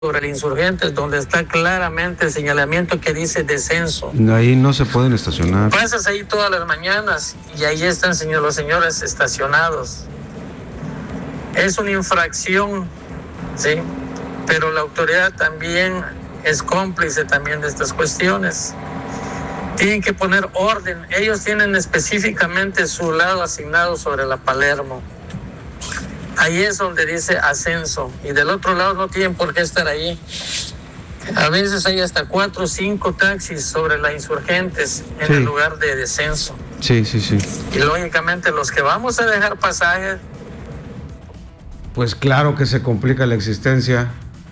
sobre el Insurgentes, donde está claramente el señalamiento que dice descenso. Ahí no se pueden estacionar. Pasas ahí todas las mañanas y ahí están los señores estacionados. Es una infracción, ¿sí? Pero la autoridad también es cómplice también de estas cuestiones. Tienen que poner orden. Ellos tienen específicamente su lado asignado sobre la Palermo. Ahí es donde dice ascenso. Y del otro lado no tienen por qué estar ahí. A veces hay hasta 4 o 5 taxis sobre la Insurgentes en el lugar de descenso. Sí. Y lógicamente los que vamos a dejar pasajes, pues claro que se complica la existencia.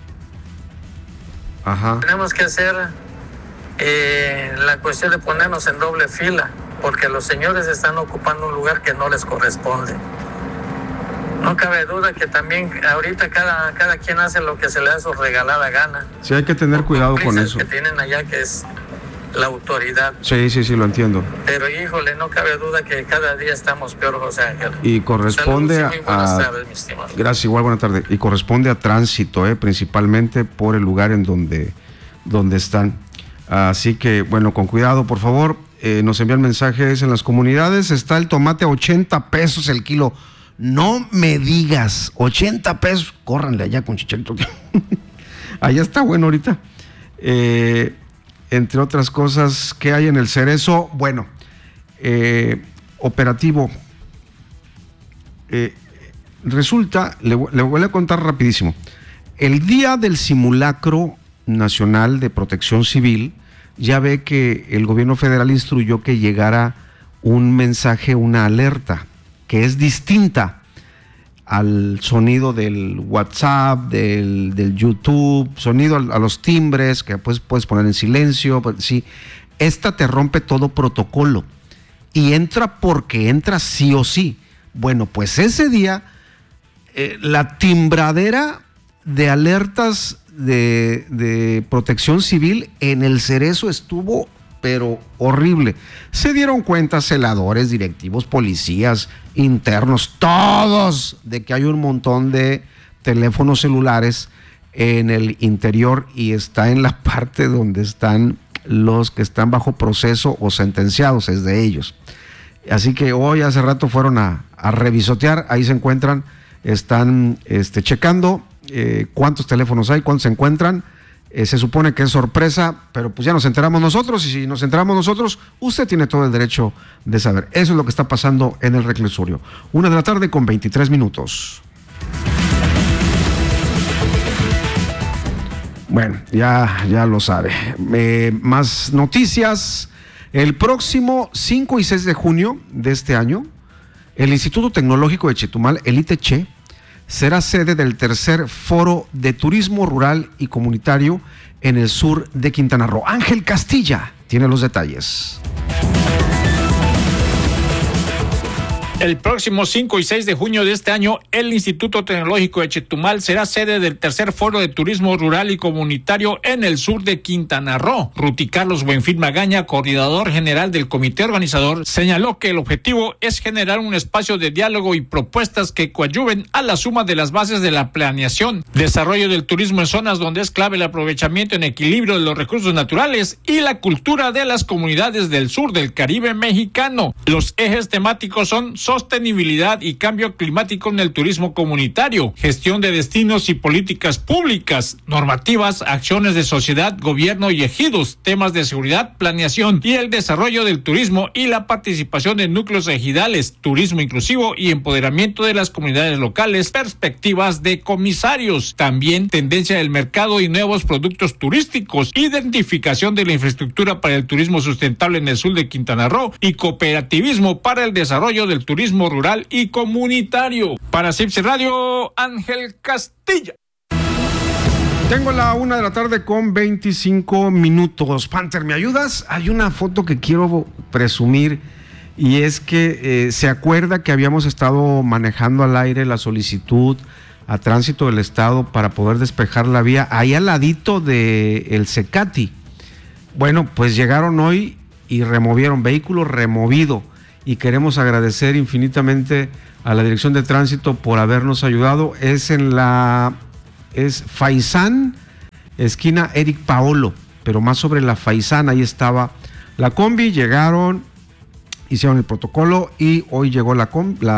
Ajá. Tenemos que hacer la cuestión de ponernos en doble fila, porque los señores están ocupando un lugar que no les corresponde. No cabe duda que también ahorita cada quien hace lo que se le da su regalada gana. Sí, hay que tener cuidado con eso. Que tienen allá, que es la autoridad. Sí, lo entiendo. Pero híjole, no cabe duda que cada día estamos peor, José Ángel. Y corresponde Salud, buenas tardes, mi estimado. Gracias, igual, buenas tardes. Y corresponde a tránsito, principalmente por el lugar en donde están. Así que, bueno, con cuidado, por favor. Nos envían mensajes en las comunidades. Está el tomate a 80 pesos el kilo. No me digas, 80 pesos. Córranle allá con Chicharito. Allá está bueno ahorita. Entre otras cosas, ¿qué hay en el Cerezo? Bueno, operativo. Resulta, le voy a contar rapidísimo. El día del simulacro nacional de protección civil, ya ve que el gobierno federal instruyó que llegara un mensaje, una alerta, que es distinta al sonido del WhatsApp, del YouTube, sonido a los timbres, que pues puedes poner en silencio. Sí, esta te rompe todo protocolo y entra porque entra sí o sí. Bueno, pues ese día la timbradera de alertas de protección civil en el Cerezo estuvo pero horrible. Se dieron cuenta celadores, directivos, policías, internos, todos, de que hay un montón de teléfonos celulares en el interior y está en la parte donde están los que están bajo proceso o sentenciados, es de ellos. Así que hoy hace rato fueron a revisotear, ahí se encuentran, están checando cuántos teléfonos hay, cuántos se encuentran. Se supone que es sorpresa, pero pues ya nos enteramos nosotros, y si nos enteramos nosotros, usted tiene todo el derecho de saber. Eso es lo que está pasando en el reclusorio. 1:23 p.m. Bueno, ya lo sabe. Más noticias. El próximo 5 y 6 de junio de este año, el Instituto Tecnológico de Chetumal, el ITCHE, será sede del tercer Foro de Turismo Rural y Comunitario en el sur de Quintana Roo. Ángel Castilla tiene los detalles. El próximo 5 y 6 de junio de este año, el Instituto Tecnológico de Chetumal será sede del tercer Foro de Turismo Rural y Comunitario en el sur de Quintana Roo. Ruti Carlos Buenfil Magaña, coordinador general del comité organizador, señaló que el objetivo es generar un espacio de diálogo y propuestas que coadyuven a la suma de las bases de la planeación, desarrollo del turismo en zonas donde es clave el aprovechamiento en equilibrio de los recursos naturales y la cultura de las comunidades del sur del Caribe mexicano. Los ejes temáticos son sostenibilidad y cambio climático en el turismo comunitario, gestión de destinos y políticas públicas, normativas, acciones de sociedad, gobierno y ejidos, temas de seguridad, planeación y el desarrollo del turismo y la participación de núcleos ejidales, turismo inclusivo y empoderamiento de las comunidades locales, perspectivas de comisarios, también tendencia del mercado y nuevos productos turísticos, identificación de la infraestructura para el turismo sustentable en el sur de Quintana Roo y cooperativismo para el desarrollo del turismo rural y comunitario. Para CIPSI Radio, Ángel Castilla. Tengo la 1:25 p.m. Panther, ¿me ayudas? Hay una foto que quiero presumir y es que se acuerda que habíamos estado manejando al aire la solicitud a Tránsito del Estado para poder despejar la vía ahí al ladito de el Cecati. Bueno, pues llegaron hoy y removieron, vehículo removido. Y queremos agradecer infinitamente a la Dirección de Tránsito por habernos ayudado. Es Faisán esquina Eric Paolo, pero más sobre la Faisana. Ahí estaba la combi, llegaron, hicieron el protocolo y hoy llegó la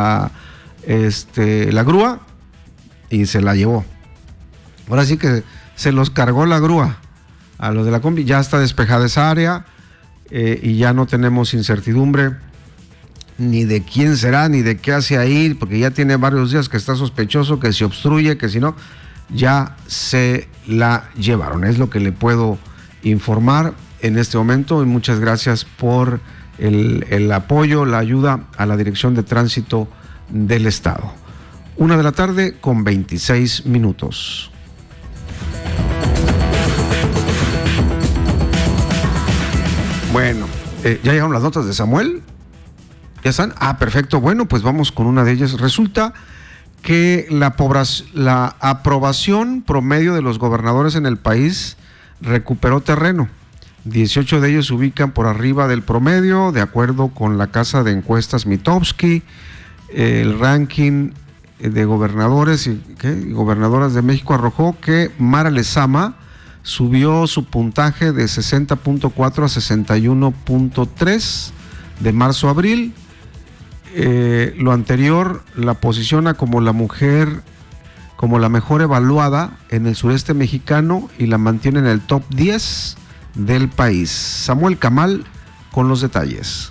grúa y se la llevó. Ahora sí que se los cargó la grúa a los de la combi. Ya está despejada esa área y ya no tenemos incertidumbre ni de quién será, ni de qué hace ahí, porque ya tiene varios días que está sospechoso, que se obstruye, que si no, ya se la llevaron. Es lo que le puedo informar en este momento y muchas gracias por el apoyo, la ayuda a la Dirección de Tránsito del Estado. 1:26 p.m. Bueno, ¿ya llegaron las notas de Samuel? ¿Ya están? Perfecto. Bueno, pues vamos con una de ellas. Resulta que la aprobación promedio de los gobernadores en el país recuperó terreno. 18 de ellos se ubican por arriba del promedio, de acuerdo con la casa de encuestas Mitofsky. El ranking de gobernadores y gobernadoras de México arrojó que Mara Lezama subió su puntaje de 60.4 a 61.3 de marzo a abril. Lo anterior la posiciona como la mujer, como la mejor evaluada en el sureste mexicano y la mantiene en el top 10 del país. Samuel Camal con los detalles.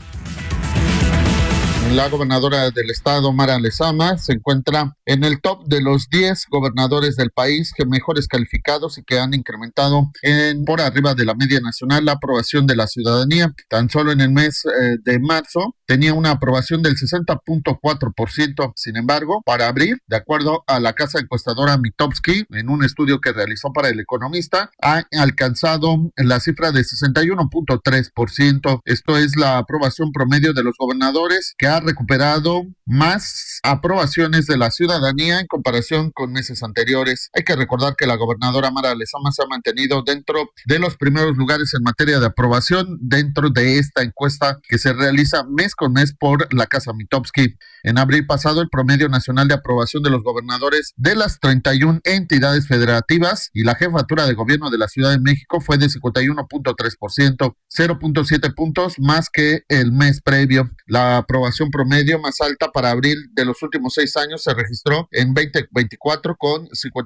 La gobernadora del estado, Mara Lezama, se encuentra en el top de los 10 gobernadores del país que mejores calificados y que han incrementado por arriba de la media nacional la aprobación de la ciudadanía. Tan solo en el mes de marzo tenía una aprobación del 60.4%. Sin embargo, para abril, de acuerdo a la casa encuestadora Mitofsky, en un estudio que realizó para El Economista, ha alcanzado la cifra de 61.3%. Esto es la aprobación promedio de los gobernadores, que ha recuperado más aprobaciones de la ciudadanía en comparación con meses anteriores. Hay que recordar que la gobernadora Mara Lezama se ha mantenido dentro de los primeros lugares en materia de aprobación dentro de esta encuesta que se realiza mes con mes por la casa Mitofsky. En abril pasado, el promedio nacional de aprobación de los gobernadores de las 31 entidades federativas y la jefatura de gobierno de la Ciudad de México fue de 51.3%, 0.7 puntos más que el mes previo. La aprobación promedio más alta para abril de los últimos 6 años se registró en 2024 con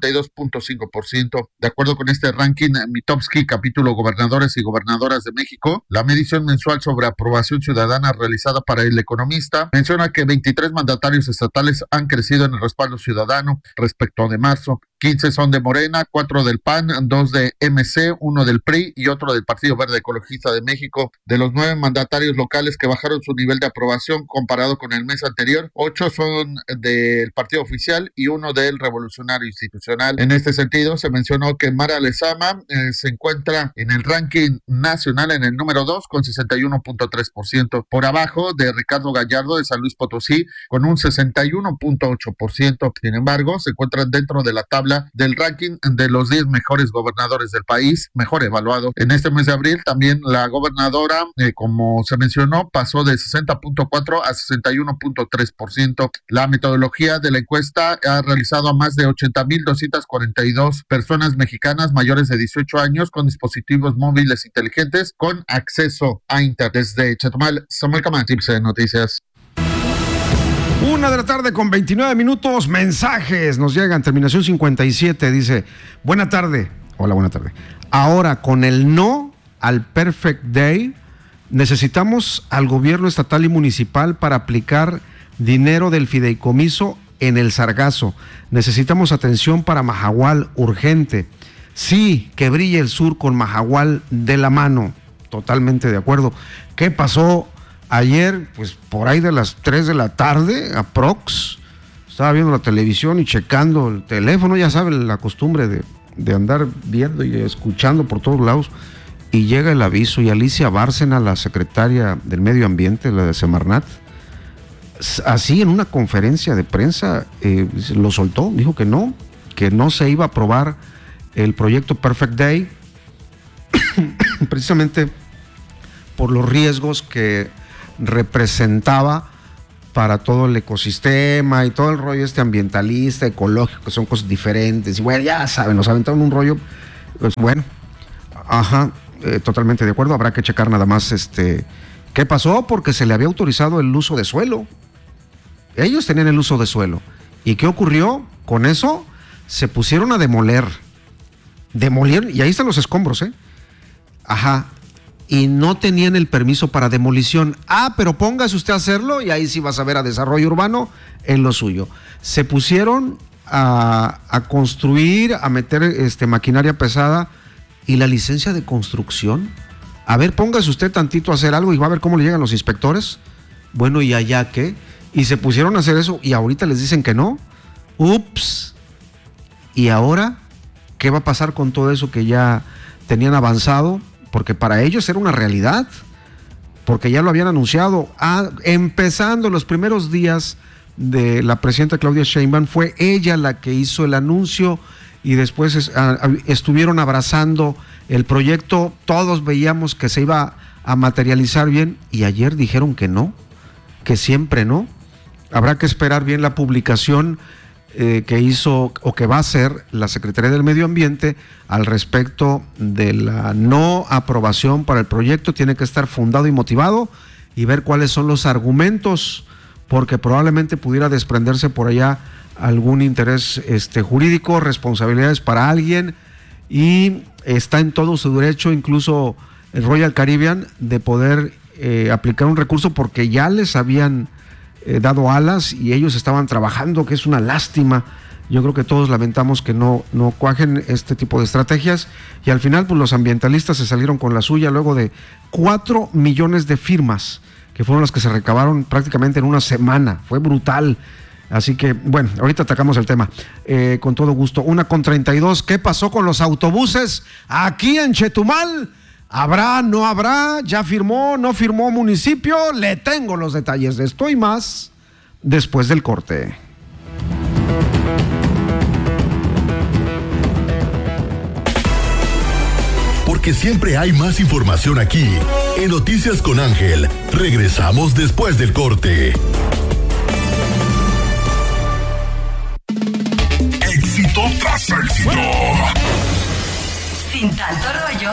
52.5%. De acuerdo con este ranking Mitofsky, capítulo Gobernadores y Gobernadoras de México, la medición mensual sobre aprobación ciudadana realizada para El Economista menciona que 23 mandatarios estatales han crecido en el respaldo ciudadano respecto de marzo. 15 son de Morena, 4 del PAN, 2 de MC, 1 del PRI y otro del Partido Verde Ecologista de México. De los 9 mandatarios locales que bajaron su nivel de aprobación comparado con el mes anterior, 8 son del Partido Oficial y 1 del Revolucionario Institucional. En este sentido, se mencionó que Mara Lezama se encuentra en el ranking nacional en el número 2 con 61.3%, por abajo de Ricardo Gallardo de San Luis Potosí con un 61.8%. Sin embargo, se encuentran dentro de la tabla del ranking de los 10 mejores gobernadores del país, mejor evaluado. En este mes de abril también la gobernadora, como se mencionó, pasó de 60.4 a 61.3%. La metodología de la encuesta ha realizado a más de 80,242 personas mexicanas mayores de 18 años con dispositivos móviles inteligentes con acceso a internet. Desde Chetumal, Samuel Camal, Tips de Noticias. 1:29 p.m. Mensajes nos llegan. Terminación 57 dice: buena tarde. Hola, buena tarde. Ahora, con el no al Perfect Day, necesitamos al gobierno estatal y municipal para aplicar dinero del fideicomiso en el Sargazo. Necesitamos atención para Mahahual urgente. Sí, que brille el sur con Mahahual de la mano. Totalmente de acuerdo. ¿Qué pasó ayer? Pues por ahí de las 3 de la tarde, aprox, estaba viendo la televisión y checando el teléfono, ya saben, la costumbre de andar viendo y escuchando por todos lados, y llega el aviso y Alicia Bárcena, la secretaria del Medio Ambiente, la de Semarnat, así en una conferencia de prensa lo soltó, dijo que no se iba a aprobar el proyecto Perfect Day, precisamente por los riesgos que representaba para todo el ecosistema y todo el rollo ambientalista, ecológico, que son cosas diferentes. Y bueno, ya saben, nos aventaron un rollo Pues bueno, ajá, totalmente de acuerdo. Habrá que checar nada más qué pasó, porque se le había autorizado el uso de suelo. Ellos tenían el uso de suelo. ¿Y qué ocurrió? Con eso se pusieron a demoler, y ahí están los escombros, ajá, y no tenían el permiso para demolición. Pero póngase usted a hacerlo y ahí sí vas a ver a desarrollo urbano en lo suyo. Se pusieron a construir, a meter maquinaria pesada, y la licencia de construcción. A ver, póngase usted tantito a hacer algo y va a ver cómo le llegan los inspectores. Bueno, ¿y allá qué? Y se pusieron a hacer eso y ahorita les dicen que no. Ups. ¿Y ahora qué va a pasar con todo eso que ya tenían avanzado? Porque para ellos era una realidad, porque ya lo habían anunciado. Empezando los primeros días de la presidenta Claudia Sheinbaum, fue ella la que hizo el anuncio y después estuvieron abrazando el proyecto. Todos veíamos que se iba a materializar bien y ayer dijeron que no, que siempre no. Habrá que esperar bien la publicación que hizo o que va a hacer la Secretaría del Medio Ambiente al respecto de la no aprobación para el proyecto. Tiene que estar fundado y motivado y ver cuáles son los argumentos, porque probablemente pudiera desprenderse por allá algún interés jurídico, responsabilidades para alguien, y está en todo su derecho, incluso el Royal Caribbean, de poder aplicar un recurso, porque ya les habían dado alas y ellos estaban trabajando, que es una lástima. Yo creo que todos lamentamos que no cuajen este tipo de estrategias, y al final pues los ambientalistas se salieron con la suya luego de 4 millones de firmas, que fueron las que se recabaron prácticamente en una semana. Fue brutal. Así que, bueno, ahorita atacamos el tema con todo gusto. 1:32, ¿qué pasó con los autobuses aquí en Chetumal? ¿Habrá, no habrá? ¿Ya firmó, no firmó municipio? Le tengo los detalles de esto y más después del corte. Porque siempre hay más información aquí. En Noticias con Ángel, regresamos después del corte. Éxito tras éxito. Sin tanto rollo